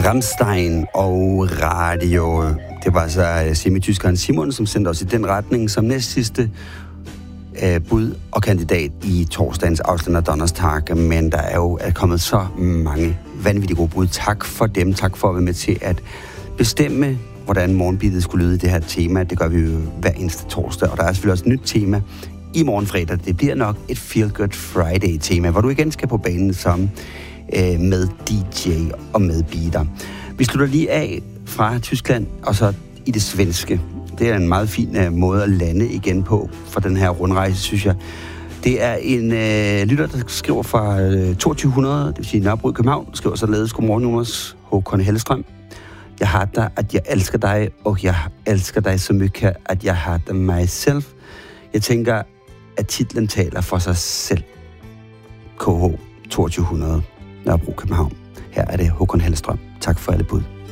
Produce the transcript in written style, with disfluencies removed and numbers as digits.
Rammstein og radio. Det var så semityskeren Simon, som sendte os i den retning som næstsidste bud og kandidat i torsdagens Ausländer Donnerstag. Men der er jo kommet så mange vanvittige gode bud. Tak for dem. Tak for at være med til at bestemme, hvordan morgenbidet skulle lyde i det her tema. Det gør vi jo hver eneste torsdag. Og der er selvfølgelig også et nyt tema i morgen fredag. Det bliver nok et Feel Good Friday-tema, hvor du igen skal på banen som med DJ og med beater. Vi slutter lige af fra Tyskland og så i det svenske. Det er en meget fin måde at lande igen på for den her rundrejse, synes jeg. Det er en lytter, der skriver fra 2200, det vil sige Nørrebro i København, skriver således: Godmorgen, Jonas. Håkon Hellstrøm. Jeg har dig, at jeg elsker dig, og jeg elsker dig så mycket, at jeg har dig mig selv. Jeg tænker, at titlen taler for sig selv. KH 2200, Nørrebro, København. Her er det Håkon Hellstrøm. Tak for alle bud.